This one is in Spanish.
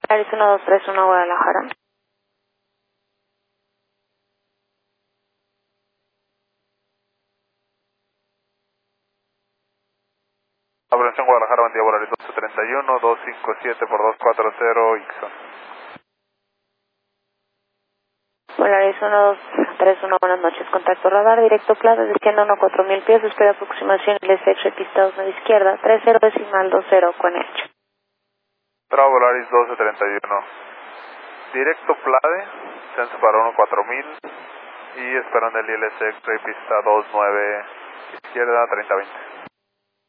Polaris 1231 Guadalajara. Operación Guadalajara, buen día, Polaris 1231, 257 por 240, Ixon. Polaris 1231, buenas noches. Contacto radar, directo Plaza, desciendo 14000 pies, espera aproximación LSX pista 2 izquierda, 30.20 con hecho. Bravo, Polaris 1231. Directo Plade, censo para 14000 y esperando el ILSX pista 29 izquierda 3020.